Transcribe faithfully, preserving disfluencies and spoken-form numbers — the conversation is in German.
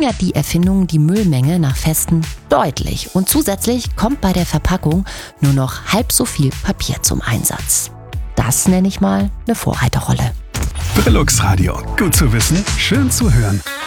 verringert die Erfindung die Müllmenge nach Festen deutlich. Und zusätzlich kommt bei der Verpackung nur noch halb so viel Papier zum Einsatz. Das nenne ich mal eine Vorreiterrolle. Brillux Radio. Gut zu wissen, schön zu hören.